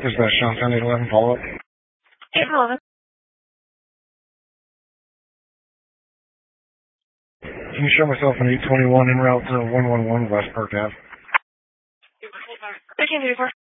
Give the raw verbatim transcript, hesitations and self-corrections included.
Is that Sean ten eight eleven follow up? eight eleven. Can you show myself an eight twenty-one en route to one one one West Park Ave? thirteen thirty-four.